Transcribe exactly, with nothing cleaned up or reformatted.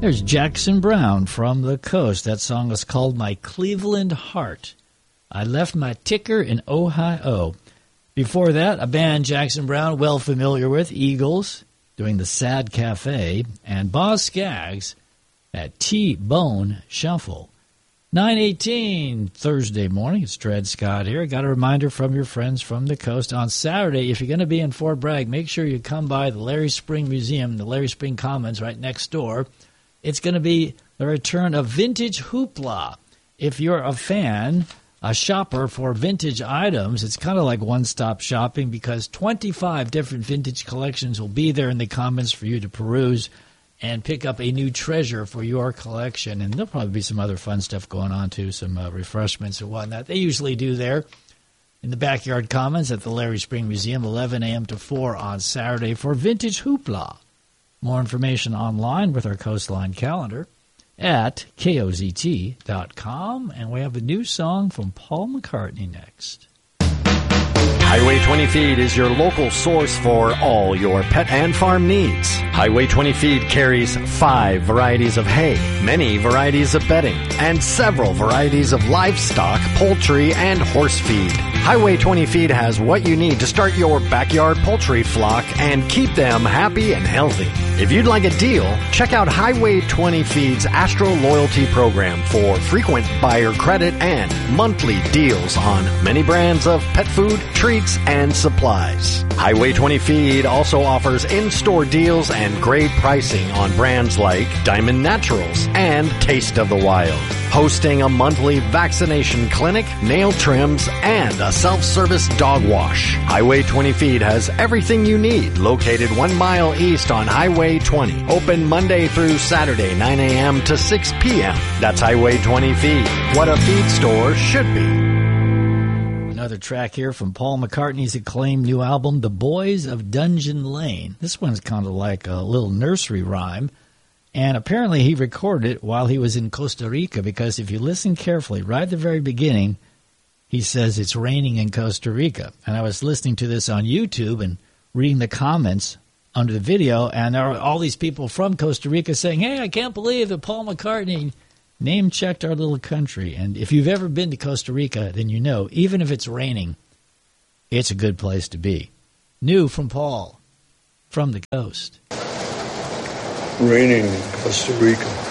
There's Jackson Browne from the coast. That song is called My Cleveland Heart. I left my ticker in Ohio. Before that, a band Jackson Browne well familiar with, Eagles, doing the Sad Cafe, and Boz Scaggs at T-Bone Shuffle. nine eighteen Thursday morning. It's Dred Scott here. Got a reminder from your friends from the coast. On Saturday, if you're going to be in Fort Bragg, make sure you come by the Larry Spring Museum, the Larry Spring Commons right next door. It's going to be the return of Vintage Hoopla. If you're a fan, a shopper for vintage items, it's kind of like one-stop shopping because twenty-five different vintage collections will be there in the Commons for you to peruse and pick up a new treasure for your collection. And there'll probably be some other fun stuff going on, too, some uh, refreshments and whatnot. They usually do there in the Backyard Commons at the Larry Spring Museum, eleven a.m. to four on Saturday for Vintage Hoopla. More information online with our Coastline calendar at K O Z T dot com. And we have a new song from Paul McCartney next. Highway twenty Feed is your local source for all your pet and farm needs. Highway twenty Feed carries five varieties of hay, many varieties of bedding, and several varieties of livestock, poultry, and horse feed. Highway twenty Feed has what you need to start your backyard poultry flock and keep them happy and healthy. If you'd like a deal, check out Highway twenty Feed's Astro Loyalty Program for frequent buyer credit and monthly deals on many brands of pet food, treats, and supplies. Highway twenty Feed also offers in-store deals and great pricing on brands like Diamond Naturals and Taste of the Wild. Hosting a monthly vaccination clinic, nail trims, and a self-service dog wash. Highway twenty Feed has everything you need, located one mile east on Highway twenty. Open Monday through Saturday, nine a.m. to six p.m. That's Highway twenty Feed. What a feed store should be. Another track here from Paul McCartney's acclaimed new album, The Boys of Dungeon Lane. This one's kind of like a little nursery rhyme. And apparently he recorded it while he was in Costa Rica, because if you listen carefully, right at the very beginning, he says it's raining in Costa Rica. And I was listening to this on YouTube and reading the comments under the video, and there are all these people from Costa Rica saying, hey, I can't believe that Paul McCartney name-checked our little country. And if you've ever been to Costa Rica, then you know, even if it's raining, it's a good place to be. New from Paul, from the coast. Raining in Costa Rica.